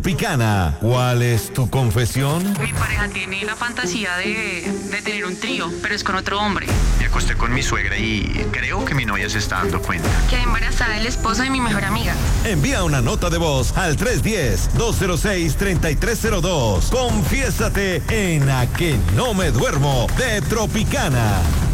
Picana, ¿cuál es tu confesión? Mi pareja tiene la fantasía de tener un trío, pero es con otro hombre. Me acosté con mi suegra y creo que mi novia se está dando cuenta. Quedé embarazada del esposo de mi mejor amiga. Envía una nota de voz al 310-206-3302. Confiésate en A que no me duermo de Tropicana.